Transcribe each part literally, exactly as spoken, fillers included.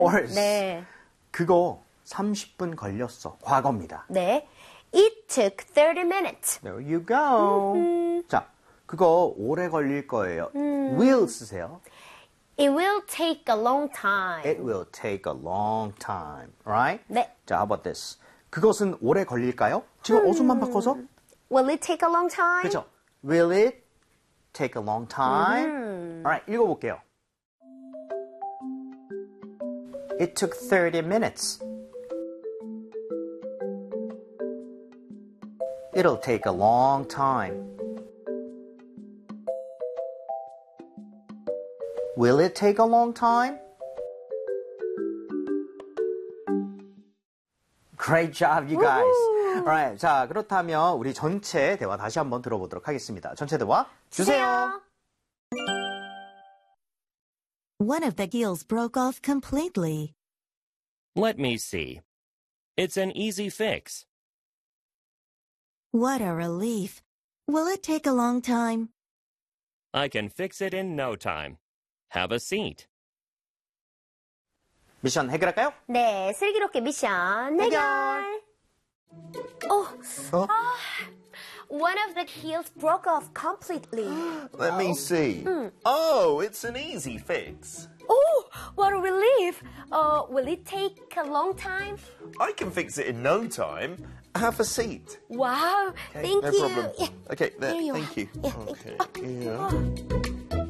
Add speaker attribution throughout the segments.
Speaker 1: hours.
Speaker 2: 네.
Speaker 1: 그거 삼십 분 걸렸어. 과거입니다.
Speaker 2: 네. It took thirty minutes.
Speaker 1: There you go.
Speaker 2: 음흠.
Speaker 1: 자, 그거 오래 걸릴 거예요.
Speaker 2: 음.
Speaker 1: will 쓰세요.
Speaker 2: It will take a long time.
Speaker 1: It will take a long time. Right?
Speaker 2: 네.
Speaker 1: 자, how about this? 그것은 오래 걸릴까요? 지금 어순만 바꿔서?
Speaker 2: Will it take a long time?
Speaker 1: 그렇죠. Will it take a long time?
Speaker 2: 음.
Speaker 1: Alright, 읽어볼게요. It took thirty minutes. It'll take a long time. Will it take a long time? Great job, you guys. Alright, 자, 그렇다면 우리 전체 대화 다시 한번 들어보도록 하겠습니다. 전체 대화 주세요.
Speaker 3: One of the gills broke off completely.
Speaker 4: Let me see. It's an easy fix.
Speaker 3: What a relief. Will it take a long time?
Speaker 4: I can fix it in no time. Have a seat.
Speaker 1: 미션 해결할까요?
Speaker 2: 네, 슬기롭게 미션 해결.
Speaker 1: 해결.
Speaker 2: 어,
Speaker 1: 어?
Speaker 2: one of the keels broke off completely.
Speaker 5: Let me see. Oh, it's an easy fix.
Speaker 2: Oh, what a relief. Uh, will it take a long time?
Speaker 5: I can fix it in no time. Have a seat.
Speaker 2: Wow,
Speaker 5: Okay,
Speaker 2: thank
Speaker 5: no
Speaker 2: you.
Speaker 5: problem.
Speaker 2: Yeah.
Speaker 5: Okay, there,
Speaker 2: Here you
Speaker 5: thank
Speaker 2: are.
Speaker 5: you.
Speaker 2: Yeah, thank
Speaker 5: Okay,
Speaker 2: you.
Speaker 5: yeah.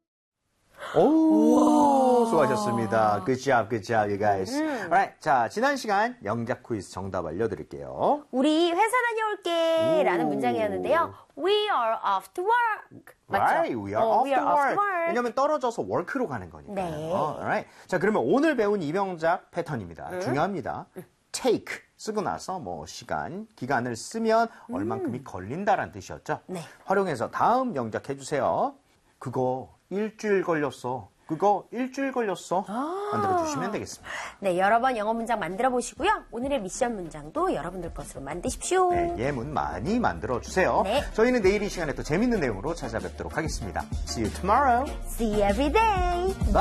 Speaker 1: 오, 수고하셨습니다. Good job, good job, you guys. Alright, 자, 지난 시간 영작 퀴즈 정답 알려드릴게요.
Speaker 2: 우리 회사 다녀올게 라는
Speaker 1: 오.
Speaker 2: 문장이었는데요. We are off to work. 맞죠?
Speaker 1: Right, we are,
Speaker 2: 어,
Speaker 1: off,
Speaker 2: we
Speaker 1: to
Speaker 2: are off
Speaker 1: work.
Speaker 2: to work.
Speaker 1: 왜냐면 떨어져서 work로 가는 거니까요.
Speaker 2: 네.
Speaker 1: Alright. 자, 그러면 오늘 배운 이명작 패턴입니다.
Speaker 2: 음.
Speaker 1: 중요합니다. take 쓰고 나서 뭐 시간, 기간을 쓰면 얼만큼이 걸린다라는 뜻이었죠.
Speaker 2: 네.
Speaker 1: 활용해서 다음 영작 해주세요. 그거 일주일 걸렸어. 그거 일주일 걸렸어. 만들어주시면 되겠습니다.
Speaker 2: 네, 여러 번 영어 문장 만들어 보시고요. 오늘의 미션 문장도 여러분들 것으로 만드십시오.
Speaker 1: 네, 예문 많이 만들어주세요.
Speaker 2: 네.
Speaker 1: 저희는 내일 이 시간에 또 재밌는 내용으로 찾아뵙도록 하겠습니다. See you tomorrow.
Speaker 2: See you every day.